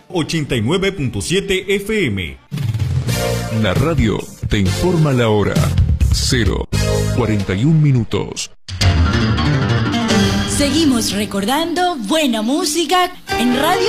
89.7 FM. La radio te informa la hora. 0:41. Seguimos recordando buena música en Radio